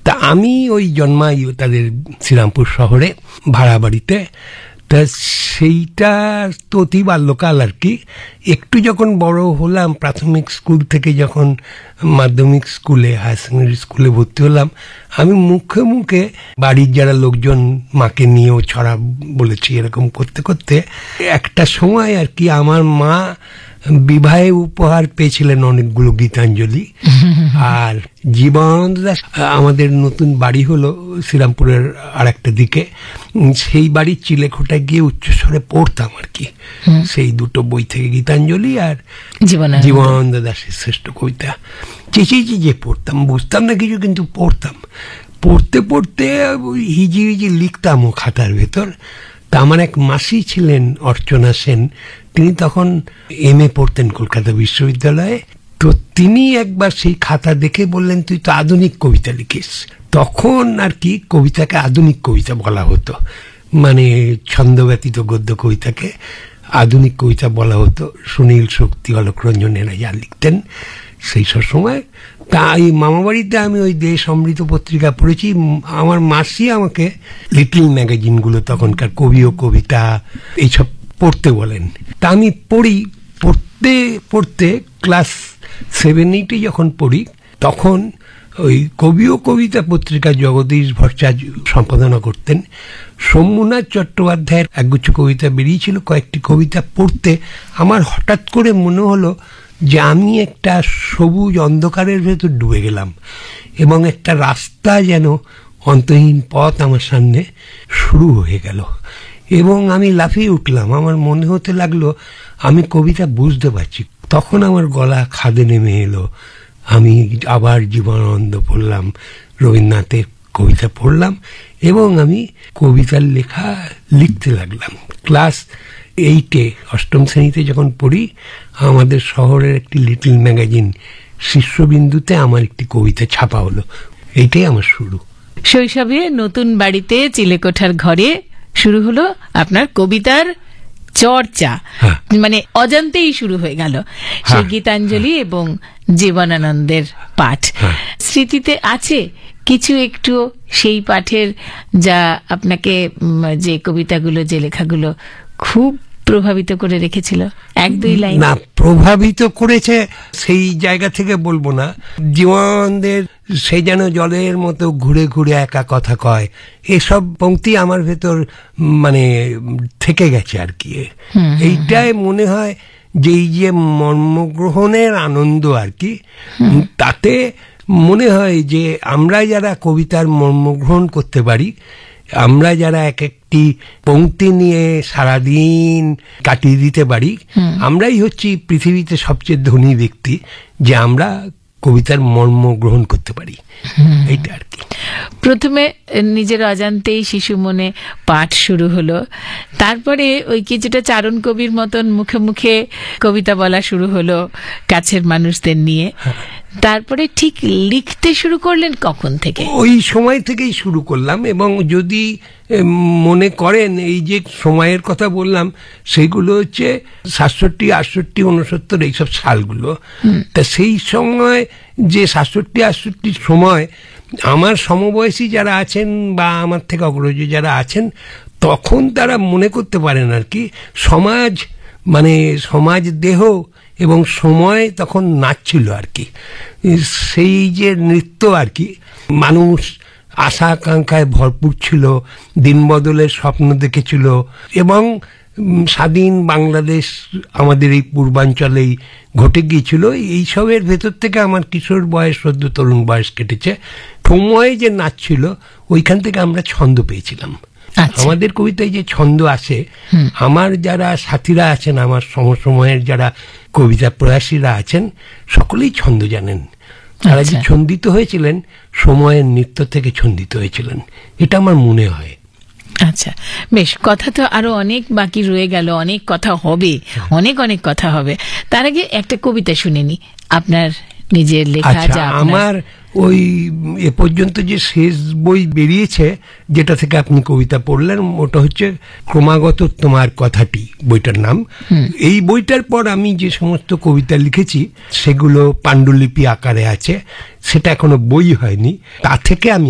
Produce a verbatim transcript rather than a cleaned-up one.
তা আমি ওই জন্মাই তাদের শ্রীরামপুর শহরে ভাড়া বাড়িতে। তা সেইটা তো অতি বাল্যকাল আর কি। একটু যখন বড় হলাম, প্রাথমিক স্কুল থেকে যখন মাধ্যমিক স্কুলে, হায়ার সেকেন্ডারি স্কুলে ভর্তি হলাম, আমি মুখে মুখে বাড়ির যারা লোকজন মাকে নিয়েও ছড়া বলেছি। এরকম করতে করতে একটা সময় আর কি আমার মা বিবাহে উপহার পেয়েছিলেন অনেকগুলো গীতাঞ্জলি। আর জীবনানন্দ দাশ, আমাদের নতুন বাড়ি হলো শ্রীরামপুরের আর একটা দিকে, সেই বাড়ির চিলেকোঠায় গিয়ে উচ্চস্বরে পড়তাম আর কি সেই দুটো বই থেকে, গীতাঞ্জলি আর জীবনানন্দ দাশের শ্রেষ্ঠ কবিতা। চেঁচিয়ে চেঁচিয়ে পড়তাম, বুঝতাম না কিছু, কিন্তু পড়তাম। পড়তে পড়তে হিজি হিজি লিখতাম ও খাতার ভেতর। তা আমার এক মাসি ছিলেন অর্চনা সেন, তিনি তখন এম এ পড়তেন কলকাতা বিশ্ববিদ্যালয়ে। তো তিনি একবার সেই খাতা দেখে বললেন, তুই তো আধুনিক কবিতা লিখিস। তখন আর কি কবিতাকে আধুনিক কবিতা বলা হতো, মানে ছন্দ ব্যতীত গদ্য কবিতাকে আধুনিক কবিতা বলা হতো। সুনীল, শক্তি, অলোক রঞ্জন এরা যা লিখতেন সেই সব সময়। তাই মামাবাড়িতে আমি ওই দেশ অমৃত পত্রিকা পড়েছি। আমার মাসি আমাকে লিটল ম্যাগাজিনগুলো, তখনকার কবি ও কবিতা, এইসব পড়তে বলেন। তা আমি পড়ি। পড়তে পড়তে ক্লাস সেভেন এইটে যখন পড়ি, তখন ওই কবি ও কবিতা পত্রিকা জগদীশ ভট্টাচার্য সম্পাদনা করতেন। সোমনাথ চট্টোপাধ্যায়ের একগুচ্ছ কবিতা বেরিয়েছিল। কয়েকটি কবিতা পড়তে আমার হঠাৎ করে মনে হলো যে আমি একটা সবুজ অন্ধকারের ভেতর ডুবে গেলাম, এবং একটা রাস্তা যেন অন্তহীন পথ আমার সামনে শুরু হয়ে গেল, এবং আমি লাফিয়ে উঠলাম। আমার মনে হতে লাগলো আমি কবিতা বুঝতে পারছি। তখন আমার গলা খাদে নেমে এলো। আমি আবার জীবনানন্দ পড়লাম, রবীন্দ্রনাথের কবিতা পড়লাম, এবং আমি কবিতার লেখা লিখতে লাগলাম। ক্লাস এইটে, অষ্টম শ্রেণীতে যখন পড়ি, আমাদের শহরের একটি লিটল ম্যাগাজিন শীর্ষবিন্দুতে আমার একটি কবিতা ছাপা হলো। এইটাই আমার শুরু। শৈশবে নতুন বাড়িতে চিলেকোঠার ঘরে শুরু হলো আপনার কবিতার চর্চা, মানে অজান্তেই শুরু হয়ে গেল সেই গীতাঞ্জলি এবং জীবনানন্দের পাঠ। স্মৃতিতে আছে কিছু একটু সেই পাঠের, যা আপনাকে, যে কবিতাগুলো, যে লেখাগুলো খুব প্রভাবিত করে রেখেছিল? এক দুই লাইন। না, প্রভাবিত করেছে সেই জায়গা থেকে বলবো না। জীবনানন্দের সে যেন জলের মতো ঘুরে ঘুরে একা কথা কয়, এসব পংক্তি আমার ভেতর মানে থেকে গেছে আর কি। এইটাই মনে হয় যে এই যে মর্মগ্রহণের আনন্দ আর কি, তাতে মনে হয় যে আমরা যারা কবিতার মর্মগ্রহণ করতে পারি, আমরা যারা এক একটি পংক্তি নিয়ে সারাদিন কাটিয়ে দিতে পারি, আমরাই হচ্ছি পৃথিবীতে সবচেয়ে ধনী ব্যক্তি, যে আমরা কবিতার মর্ম গ্রহণ করতে পারি। এইটা আর কি। প্রথমে নিজের অজান্তেই শিশু মনে পাঠ শুরু হলো, তারপরে ওই কিছুটা চারণ কবির মতন মুখে মুখে কবিতা বলা শুরু হলো কাছের মানুষদের নিয়ে। তারপরে ঠিক লিখতে শুরু করলেন কখন থেকে? ওই সময় থেকেই শুরু করলাম। এবং যদি মনে করেন এই যে সময়ের কথা বললাম, সেগুলো হচ্ছে সাতষট্টি, আটষট্টি, উনসত্তর, এইসব সালগুলো। তা সেই সময় যে সাতষট্টি আটষট্টির সময় আমার সমবয়সী যারা আছেন বা আমার থেকে অগ্রজ যারা আছেন, তখন তারা মনে করতে পারেন আর কি, সমাজ মানে সমাজ দেহ এবং সময় তখন নাচছিল আর কি। সেই যে নৃত্য আর কি, মানুষ আশা আকাঙ্ক্ষায় ভরপুর ছিল, দিন বদলের স্বপ্ন দেখেছিল, এবং স্বাধীন বাংলাদেশ আমাদের এই পূর্বাঞ্চলেই ঘটে গিয়েছিল। এইসবের ভেতর থেকে আমার কিশোর বয়স, সদ্য তরুণ বয়স কেটেছে। সময় যে নাচছিল, ওইখান থেকে আমরা ছন্দ পেয়েছিলাম। আমাদের কবিতায় যে ছন্দ আসে, আমার যারা সাথীরা আছেন, আমার সমসময়ের যারা কবিতা প্রয়াসীরা আছেন, সকলেই ছন্দ জানেন। তারা যে ছন্দিত হয়েছিলেন, সময়ের নৃত্য থেকে ছন্দিত হয়েছিলেন, এটা আমার মনে হয়। আচ্ছা, বেশ। কথা তো আরো অনেক বাকি রয়ে গেল, অনেক কথা হবে, অনেক অনেক কথা হবে। তার আগে একটা কবিতা শুনিনি আপনার নিজের লেখা। আচ্ছা, আমার ওই এ পর্যন্ত যে শেষ বই বেরিয়েছে, যেটা থেকে আপনি কবিতা পড়লেন, ওটা হচ্ছে ক্রমাগত তোমার কথাটি, বইটার নাম। এই বইটার পর আমি যে সমস্ত কবিতা লিখেছি, সেগুলো পাণ্ডুলিপি আকারে আছে, সেটা এখনো বই হয়নি। তা থেকে আমি